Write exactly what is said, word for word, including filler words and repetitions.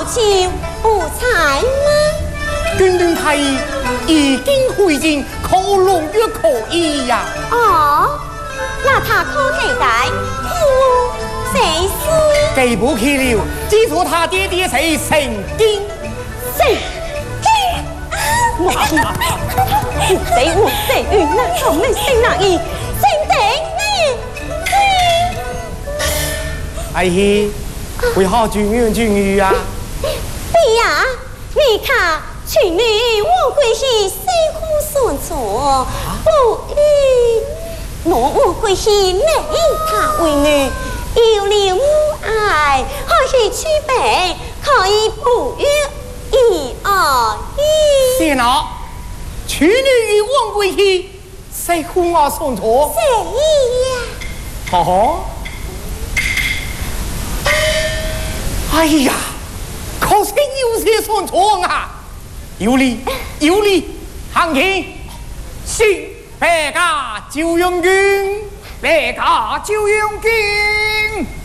求不才吗？ 君君太医已经回京，可龙月可以呀。 哦，那他可给带父谁是？ 给不起了，记住他爹爹是神经。 神经！我谁我谁与那从你心那意，心定你。 哎嘿，为何君言君语啊？ 弟呀，你看去年我归是谁苦所做，不与我我归是美他为女，有了母爱，可以区别，可以不与一而一。 是哪？去年与王贵熙，谁苦我送错？ 谁呀？ 好好。哎呀，可是有些送错啊！有理有理，行情是白家救阳君，白家救阳君。